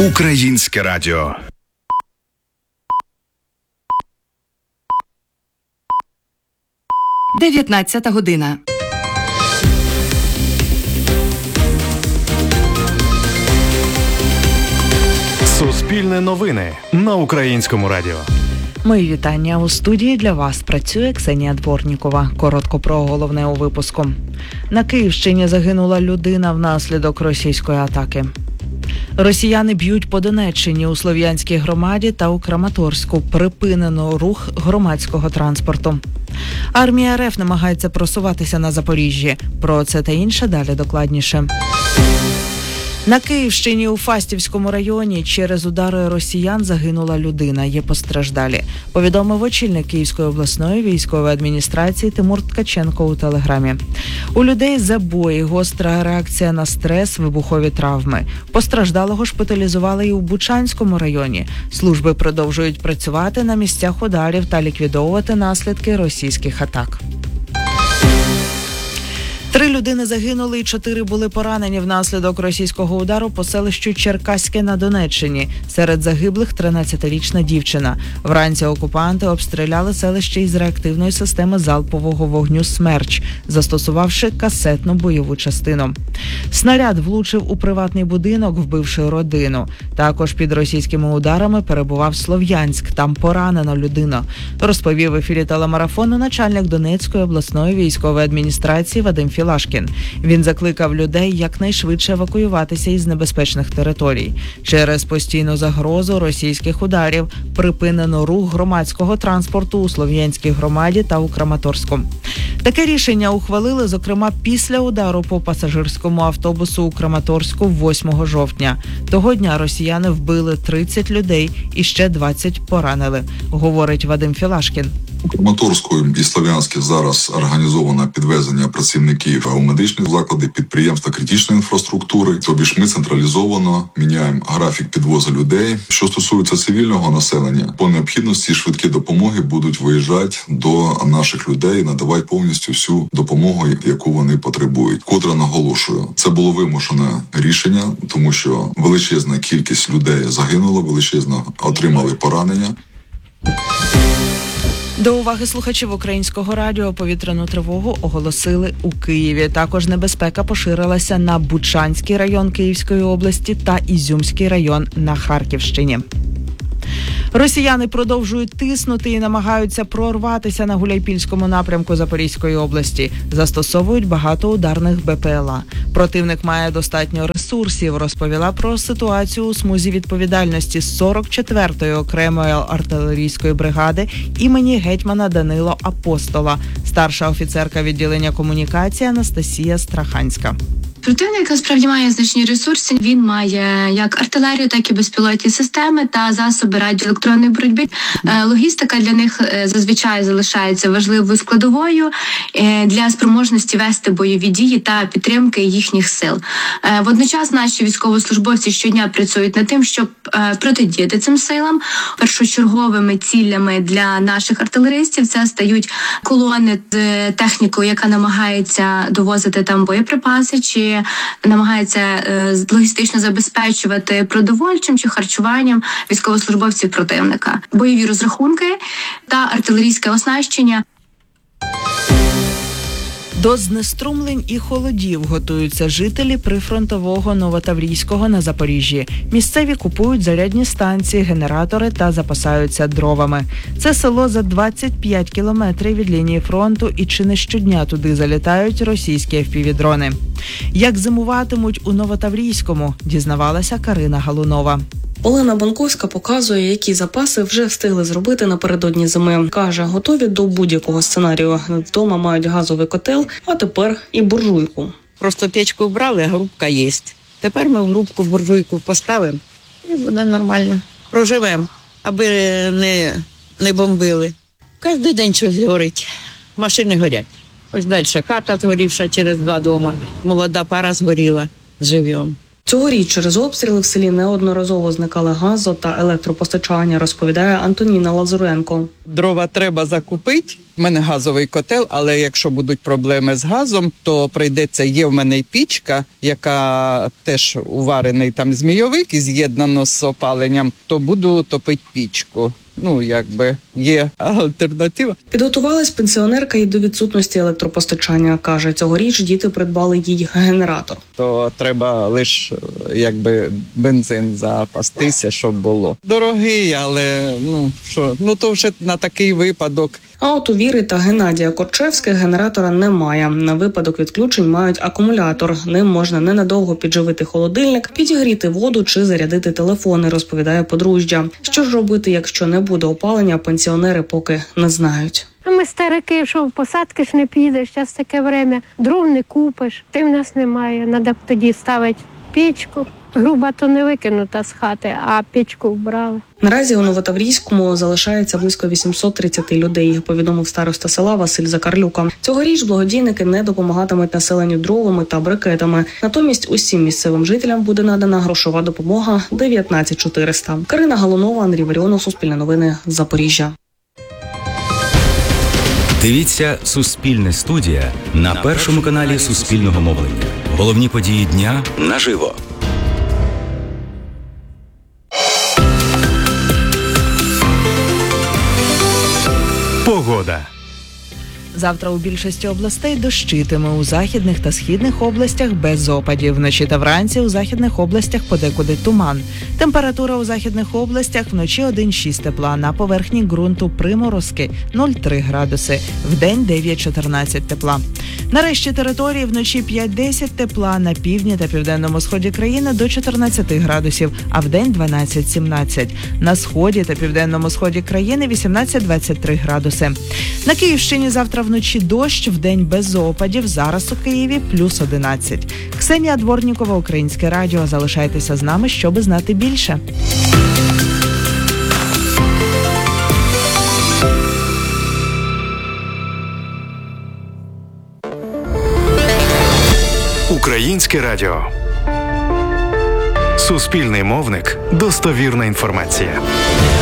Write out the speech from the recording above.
Українське радіо. Дев'ятнадцята година. Суспільне новини на Українському радіо. Мої вітання. У студії для вас працює Ксенія Дворнікова. Коротко про головне у випуску. На Київщині загинула людина внаслідок російської атаки. Росіяни б'ють по Донеччині, у Слов'янській громаді та у Краматорську. Припинено рух громадського транспорту. Армія РФ намагається просуватися на Запоріжжі. Про це та інше далі докладніше. На Київщині у Фастівському районі через удари росіян загинула людина. Є постраждалі. Повідомив очільник Київської обласної військової адміністрації Тимур Ткаченко у телеграмі. У людей забої, гостра реакція на стрес, вибухові травми. Постраждалого шпиталізували і у Бучанському районі. Служби продовжують працювати на місцях ударів та ліквідовувати наслідки російських атак. 3 людини загинули і 4 були поранені внаслідок російського удару по селищу Черкаське на Донеччині. Серед загиблих 13-річна дівчина. Вранці окупанти обстріляли селище із реактивної системи залпового вогню «Смерч», застосувавши касетну бойову частину. Снаряд влучив у приватний будинок, вбивши родину. Також під російськими ударами перебував Слов'янськ. Там поранена людина. Розповів в ефірі телемарафону начальник Донецької обласної військової адміністрації Вадим Філашкін. Він закликав людей якнайшвидше евакуюватися із небезпечних територій. Через постійну загрозу російських ударів припинено рух громадського транспорту у Слов'янській громаді та у Краматорську. Таке рішення ухвалили, зокрема, після удару по пасажирському автобусу у Краматорську 8 жовтня. Того дня росіяни вбили 30 людей і ще 20 поранили, говорить Вадим Філашкін. У Краматорську і Слов'янську зараз організовано підвезення працівників у медичних закладах, підприємства критичної інфраструктури. Тобі ж ми централізовано міняємо графік підвозу людей. Що стосується цивільного населення, по необхідності швидкі допомоги будуть виїжджати до наших людей і надавати повністю всю допомогу, яку вони потребують. Котре наголошую, це було вимушене рішення, тому що величезна кількість людей загинула, величезно отримали поранення. До уваги слухачів Українського радіо повітряну тривогу оголосили у Києві. Також небезпека поширилася на Бучанський район Київської області та Ізюмський район на Харківщині. Росіяни продовжують тиснути і намагаються прорватися на Гуляйпільському напрямку Запорізької області. Застосовують багато ударних БПЛА. Противник має достатньо ресурсів, розповіла про ситуацію у смузі відповідальності 44-ї окремої артилерійської бригади імені гетьмана Данила Апостола, старша офіцерка відділення комунікації Анастасія Страханська. Противник насправді має значні ресурси. Він має як артилерію, так і безпілотні системи та засоби радіоелектронної боротьби. Логістика для них зазвичай залишається важливою складовою для спроможності вести бойові дії та підтримки їхніх сил. Водночас наші військовослужбовці щодня працюють над тим, щоб протидіяти цим силам. Першочерговими цілями для наших артилеристів це стають колони з технікою, яка намагається довозити там боєприпаси, чи намагається логістично забезпечувати продовольчим чи харчуванням військовослужбовців противника. Бойові розрахунки та артилерійське оснащення. До знеструмлень і холодів готуються жителі прифронтового Новотаврійського на Запоріжжі. Місцеві купують зарядні станції, генератори та запасаються дровами. Це село за 25 кілометрів від лінії фронту, і чи не щодня туди залітають російські FPV-дрони. Як зимуватимуть у Новотаврійському, дізнавалася Карина Галунова. Олена Банковська показує, які запаси вже встигли зробити напередодні зими. Каже, готові до будь-якого сценарію. Вдома мають газовий котел, а тепер і буржуйку. Просто печку вбрали, а грубка є. Тепер ми в грубку буржуйку поставимо і буде нормально. Проживемо, аби не бомбили. Кожен день щось горить. Машини горять. Ось далі хата згорівша через 2 дома. Молода пара згоріла. Живемо. Цьогоріч через обстріли в селі неодноразово зникали газо та електропостачання, розповідає Антоніна Лазуренко. Дрова треба закупити, У мене газовий котел, але якщо будуть проблеми з газом, то прийдеться, є в мене й пічка, яка теж уварений там змійовик і з'єднано з опаленням, то буду топити пічку. Якби є альтернатива. Підготувалась пенсіонерка і до відсутності електропостачання. Каже, цьогоріч діти придбали їй генератор. То треба лише бензин запастися, щоб було. Дорогий, але то вже на такий випадок. А от у Віри та Геннадія Корчевських генератора немає. На випадок відключень мають акумулятор. Ним можна ненадовго підживити холодильник, підігріти воду чи зарядити телефони, розповідає подружжя. Що ж робити, якщо не буде опалення, пенсіонери поки не знають. Ми старики, що в посадки ж не підеш, зараз таке время, дров не купиш, ти в нас немає, треба б тоді ставити печку. Груба то не викинута з хати, а печку вбрали. Наразі у Новотаврійському залишається близько 830 людей, повідомив староста села Василь Закарлюка. Цьогоріч благодійники не допомагатимуть населенню дровами та брикетами. Натомість усім місцевим жителям буде надана грошова допомога 19 400. Карина Галунова, Андрій Варіонов, Суспільне новини, Запоріжжя. Дивіться «Суспільне студія» на першому каналі Суспільного мовлення. Головні події дня наживо. Погода. Завтра у більшості областей дощитиме, у західних та східних областях без опадів. Вночі та вранці у західних областях подекуди туман. Температура у західних областях вночі 1,6 тепла, на поверхні ґрунту приморозки 0,3 градуси, вдень 9-14 тепла. На решті території вночі 5-10 тепла, на півдні та південному сході країни до 14 градусів, а вдень 12-17. На сході та південному сході країни 18-23 градуси. На Київщині завтра вночі дощ, вдень без опадів, зараз у Києві плюс 11. Ксенія Дворнікова, Українське радіо. Залишайтеся з нами, щоби знати більше. Українське радіо. Суспільний мовник. Достовірна інформація.